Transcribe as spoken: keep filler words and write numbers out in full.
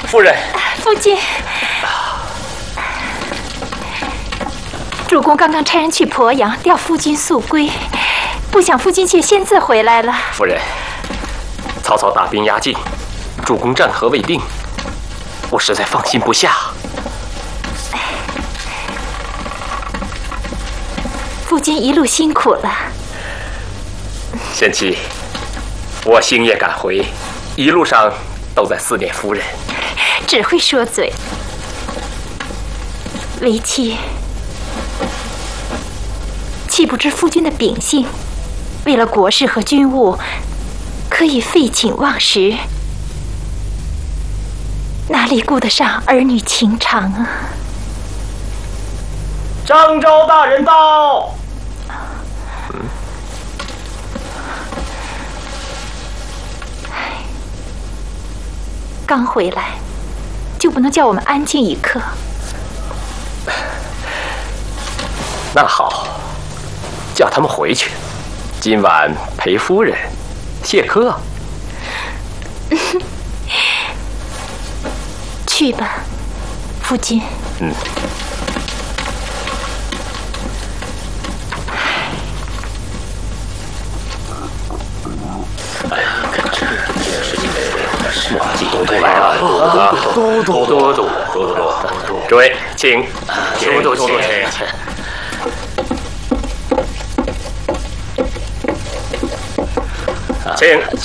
夫人， 父亲，主公刚刚差人去鄱阳调夫君速归，不想夫君却先自回来了。 夫人，曹操大兵压境，主公战和未定，我实在放心不下。 夫君一路辛苦了。 贤妻，我星夜赶回，一路上都在思念夫人。 只会说嘴。为妻，岂不知夫君的秉性，为了国事和军务，可以废寝忘食，哪里顾得上儿女情长啊？ 张昭大人到。 嗯。 刚回来，就不能叫我们安静一刻？ 那好，叫他们回去，今晚陪夫人谢客。 去吧，夫君。 嗯。 哎呀，看这件事情，墨迹都都来了， 都都都都都都，诸位请， 请请请。 请